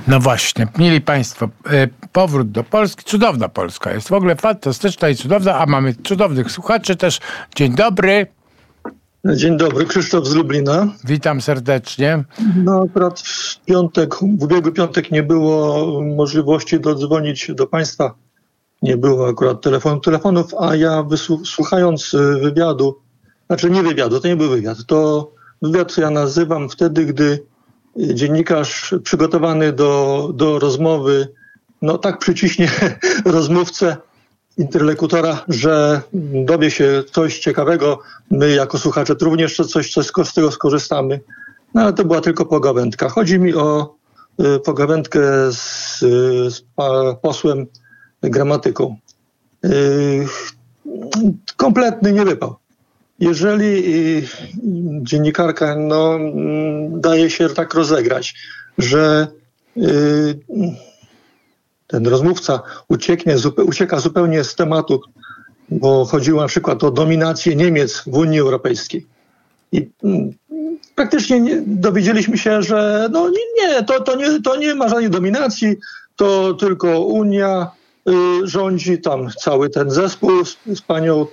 No właśnie, mili Państwo, powrót do Polski. Cudowna Polska jest, w ogóle fantastyczna i cudowna, a mamy cudownych słuchaczy też. Dzień dobry. Dzień dobry, Krzysztof z Lublina. Witam serdecznie. No akurat w ubiegły piątek nie było możliwości dodzwonić do Państwa. Nie było akurat telefonów, a ja słuchając wywiadu, znaczy nie wywiadu, to nie był wywiad, to wywiad ja nazywam wtedy, gdy dziennikarz przygotowany do rozmowy, no tak przyciśnie rozmówcę, interlokutora, że dowie się coś ciekawego. My jako słuchacze również coś z tego skorzystamy. No ale to była tylko pogawędka. Chodzi mi o pogawędkę z posłem Gramatyką. Kompletny niewypał. Jeżeli dziennikarka daje się tak rozegrać, że ten rozmówca ucieka zupełnie z tematu, bo chodziło na przykład o dominację Niemiec w Unii Europejskiej. I praktycznie dowiedzieliśmy się, że to nie ma żadnej dominacji, to tylko Unia rządzi, tam cały ten zespół z panią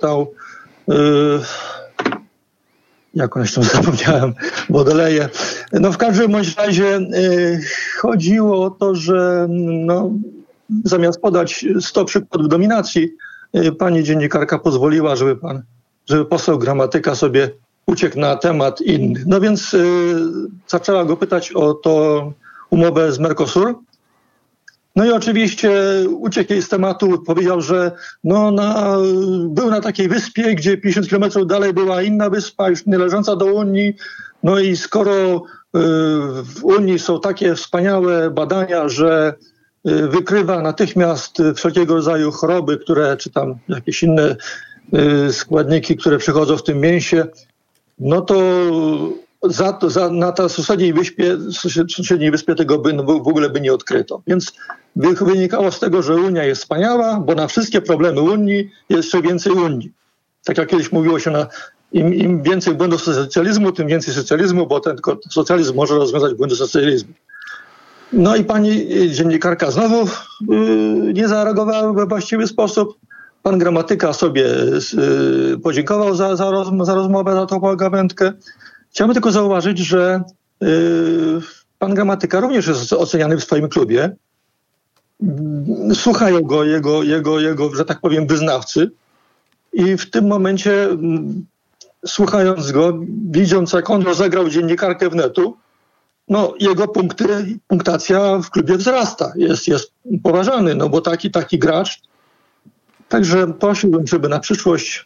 jak ona się tam zapomniałem, Baudelaire. No w każdym bądź razie chodziło o to, że zamiast podać 100 przykładów dominacji, pani dziennikarka pozwoliła, żeby poseł Gramatyka sobie uciekł na temat inny. No więc zaczęła go pytać o tą umowę z Mercosur. No i oczywiście uciekł jej z tematu, powiedział, że był na takiej wyspie, gdzie 50 km dalej była inna wyspa, już nie należąca do Unii. No i skoro w Unii są takie wspaniałe badania, że wykrywa natychmiast wszelkiego rodzaju choroby, czy tam jakieś inne składniki, które przychodzą w tym mięsie, no to na tej sąsiedniej wyspie tego w ogóle by nie odkryto. Więc wynikało z tego, że Unia jest wspaniała, bo na wszystkie problemy Unii jest jeszcze więcej Unii. Tak jak kiedyś mówiło się, im więcej błędów socjalizmu, tym więcej socjalizmu, bo tylko socjalizm może rozwiązać błędy socjalizmu. No i pani dziennikarka znowu nie zareagowała we właściwy sposób. Pan Gramatyka sobie podziękował za rozmowę, za tą pogawędkę. Chciałbym tylko zauważyć, że pan Gramatyka również jest oceniany w swoim klubie. Słuchają go jego, że tak powiem, wyznawcy. I w tym momencie, słuchając go, widząc jak on rozegrał dziennikarkę wnetu, jego punktacja w klubie wzrasta. Jest poważany, bo taki gracz. Także prosiłbym, żeby na przyszłość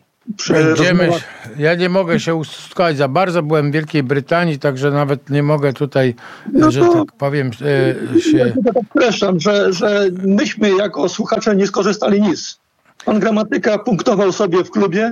Ja nie mogę się usłuchać za bardzo. Byłem w Wielkiej Brytanii, także nawet nie mogę tutaj, że tak powiem, się... Ja podkreślam, że myśmy jako słuchacze nie skorzystali nic. Pan Gramatyka punktował sobie w klubie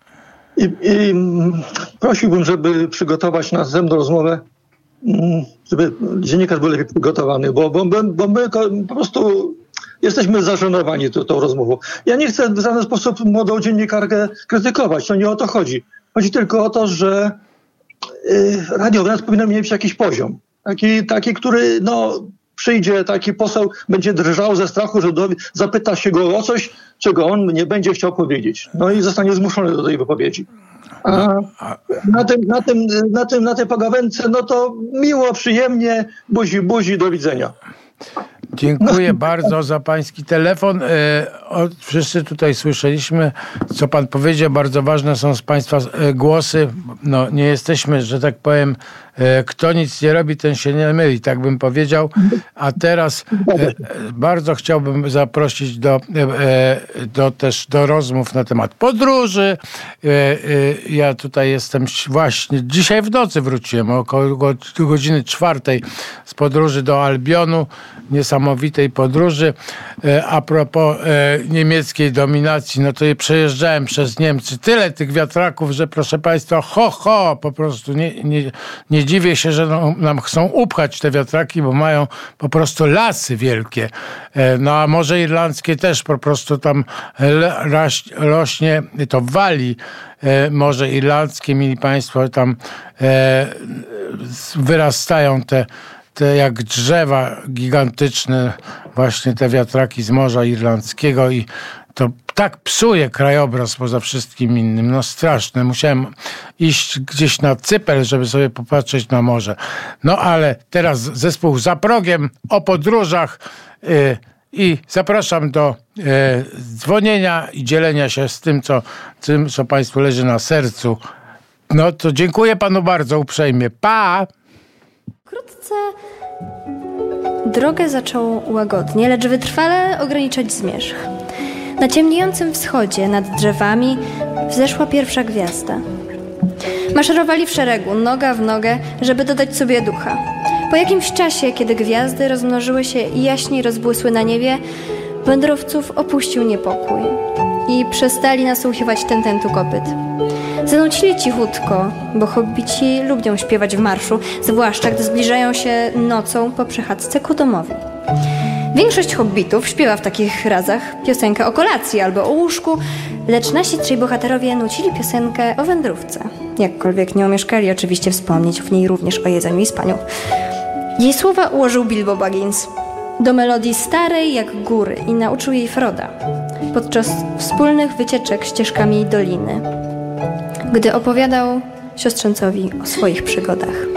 i prosiłbym, żeby przygotować następną rozmowę, żeby dziennikarz był lepiej przygotowany, bo my po prostu jesteśmy zażenowani tą rozmową. Ja nie chcę w żaden sposób młodą dziennikarkę krytykować, to nie o to chodzi. Chodzi tylko o to, że Radio Wnet powinno mieć jakiś poziom. Taki, który przyjdzie, taki poseł będzie drżał ze strachu, że zapyta się go o coś, czego on nie będzie chciał powiedzieć. No i zostanie zmuszony do tej wypowiedzi. A na tej pogawędce, to miło, przyjemnie, buzi, do widzenia. Dziękuję bardzo za pański telefon. Wszyscy tutaj słyszeliśmy, co pan powiedział. Bardzo ważne są z państwa głosy. Nie jesteśmy, że tak powiem, kto nic nie robi, ten się nie myli, tak bym powiedział. A teraz bardzo chciałbym zaprosić do rozmów na temat podróży. Ja tutaj jestem właśnie, dzisiaj w nocy wróciłem, około godziny 4 z podróży do Albionu. Niesamowitej podróży. A propos niemieckiej dominacji, to przejeżdżałem przez Niemcy. Tyle tych wiatraków, że proszę państwa, po prostu nie dziwię się, że nam chcą upchać te wiatraki, bo mają po prostu lasy wielkie. A Morze Irlandzkie też po prostu tam rośnie, to wali Morze Irlandzkie, mili państwo, tam wyrastają te jak drzewa gigantyczne, właśnie te wiatraki z Morza Irlandzkiego i to tak psuje krajobraz poza wszystkim innym. No straszne. Musiałem iść gdzieś na Cypel, żeby sobie popatrzeć na morze. No ale teraz zespół Za progiem o podróżach i zapraszam do dzwonienia i dzielenia się z tym, co Państwu leży na sercu. No to dziękuję Panu bardzo uprzejmie. Pa! Wkrótce drogę zaczął łagodnie, lecz wytrwale ograniczać zmierzch. Na ciemniejącym wschodzie, nad drzewami, wzeszła pierwsza gwiazda. Maszerowali w szeregu, noga w nogę, żeby dodać sobie ducha. Po jakimś czasie, kiedy gwiazdy rozmnożyły się i jaśniej rozbłysły na niebie, wędrowców opuścił niepokój i przestali nasłuchiwać tententu kopyt. Zanucili cichutko, bo hobbici lubią śpiewać w marszu, zwłaszcza gdy zbliżają się nocą po przechadzce ku domowi. Większość hobbitów śpiewa w takich razach piosenkę o kolacji albo o łóżku, lecz nasi trzej bohaterowie nucili piosenkę o wędrówce. Jakkolwiek nie omieszkali oczywiście wspomnieć w niej również o jedzeniu i spaniu. Jej słowa ułożył Bilbo Baggins do melodii starej jak góry i nauczył jej Froda podczas wspólnych wycieczek ścieżkami doliny, gdy opowiadał siostrzeńcowi o swoich przygodach.